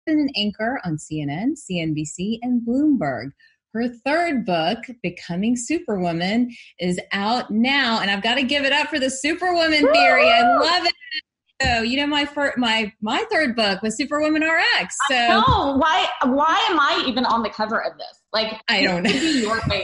an anchor on CNN, CNBC, and Bloomberg. Her third book, Becoming Superwoman, is out now, and I've got to give it up for the Superwoman theory. I love it. So, my third book was Superwoman RX. So, no, why am I even on the cover of this? Like, I don't know. Be your face.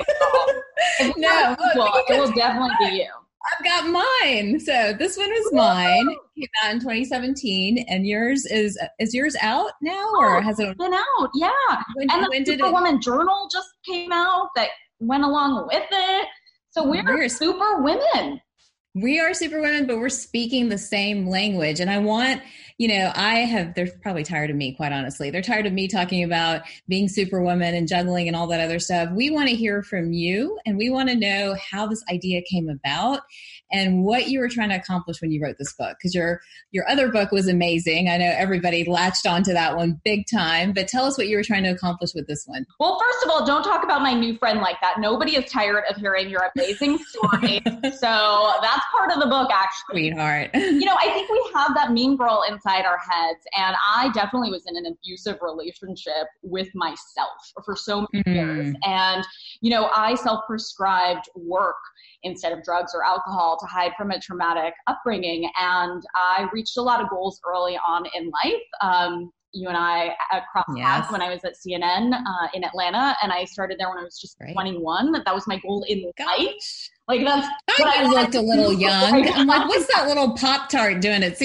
No, it will definitely be you. I've got mine. So this one was mine. It came out in 2017, and yours is yours out now, or has it been out? Yeah. When the Superwoman Journal just came out that went along with it. So we're super women. We are Superwomen, but we're speaking the same language. And I want, they're probably tired of me, quite honestly. They're tired of me talking about being Superwoman and juggling and all that other stuff. We want to hear from you, and we want to know how this idea came about and what you were trying to accomplish when you wrote this book. Because your other book was amazing. I know everybody latched onto that one big time, but tell us what you were trying to accomplish with this one. Well, first of all, don't talk about my new friend like that. Nobody is tired of hearing your amazing story. So that's part of the book, actually. Sweetheart. I think we have that mean girl inside our heads. And I definitely was in an abusive relationship with myself for so many years. And, I self-prescribed work instead of drugs or alcohol to hide from a traumatic upbringing. And I reached a lot of goals early on in life. You and I crossed paths when I was at CNN in Atlanta, and I started there when I was just 21. That was my goal in life. Like that's what I looked a little young. I'm like, what's that little Pop-Tart doing at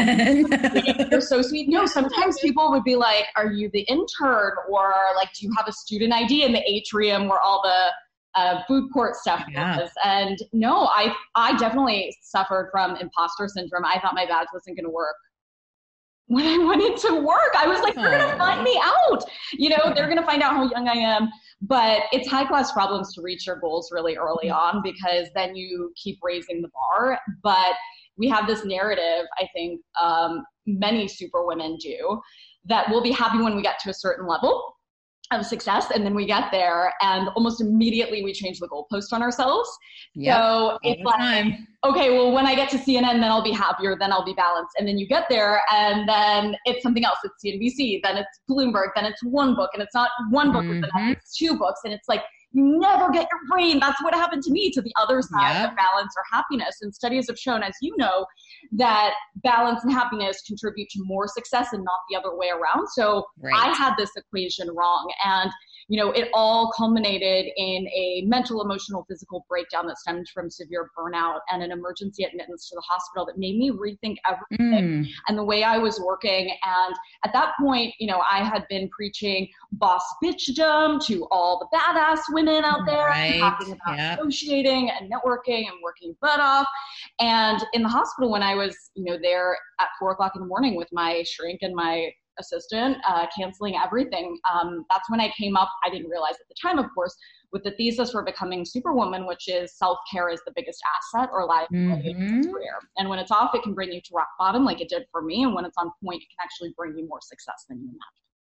CNN? You're so sweet. No, sometimes people would be like, are you the intern? Or like, do you have a student ID in the atrium where all the food court stuff was? And no, I definitely suffered from imposter syndrome. I thought my badge wasn't going to work. When I went into work, I was like, they're going to find me out. They're going to find out how young I am. But it's high-class problems to reach your goals really early on, because then you keep raising the bar. But we have this narrative, I think many superwomen do, that we'll be happy when we get to a certain level of success, and then we get there and almost immediately we change the goalpost on ourselves. So it's like, okay, well, when I get to CNN, then I'll be happier, then I'll be balanced. And then you get there and then it's something else. It's CNBC, then it's Bloomberg, then it's one book, and it's not one book with the next, it's two books. And it's like, you never get your brain. That's what happened to me, to the other side of balance or happiness. And studies have shown, as you know, that balance and happiness contribute to more success and not the other way around. So I had this equation wrong. And, it all culminated in a mental, emotional, physical breakdown that stemmed from severe burnout and an emergency admittance to the hospital that made me rethink everything and the way I was working. And at that point, I had been preaching boss bitchdom to all the badass women out there, talking about negotiating and networking and working butt off. And in the hospital, when I was, there at 4:00 in the morning with my shrink and my assistant, canceling everything, that's when I came up, I didn't realize at the time, of course, with the thesis for Becoming Superwoman, which is self-care is the biggest asset or liability in your career. And when it's off, it can bring you to rock bottom like it did for me. And when it's on point, it can actually bring you more success than you imagined.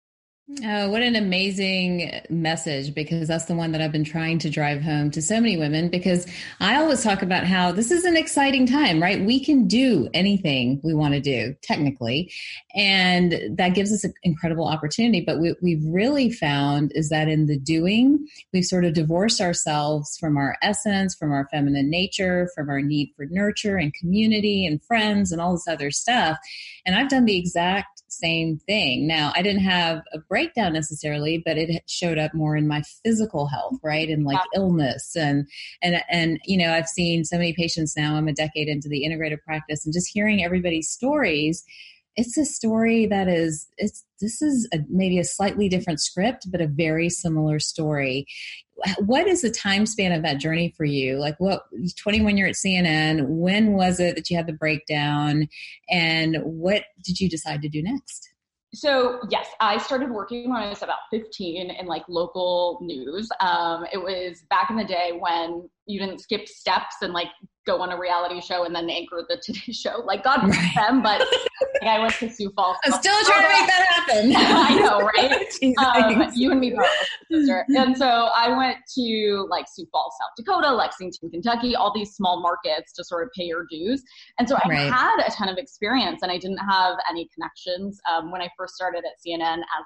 Oh, what an amazing message, because that's the one that I've been trying to drive home to so many women, because I always talk about how this is an exciting time, right? We can do anything we want to do, technically, and that gives us an incredible opportunity. But what we've really found is that in the doing, we've sort of divorced ourselves from our essence, from our feminine nature, from our need for nurture and community and friends and all this other stuff. And I've done the exact same thing. Now, I didn't have a breakdown necessarily, but it showed up more in my physical health, right? And like illness and, I've seen so many patients now. I'm a decade into the integrative practice, and just hearing everybody's stories, it's a story that this is maybe a slightly different script, but a very similar story. What is the time span of that journey for you? Like 21, you're at CNN. When was it that you had the breakdown, and what did you decide to do next? So yes, I started working when I was about 15 in like local news. It was back in the day when you didn't skip steps and like go on a reality show and then anchor the Today Show. Like, God bless them, but like, I went to Sioux Falls. I'm still trying to make that happen. I know, right? You and me both, sister. And so I went to like Sioux Falls, South Dakota, Lexington, Kentucky, all these small markets to sort of pay your dues. And so I had a ton of experience, and I didn't have any connections when I first started at CNN as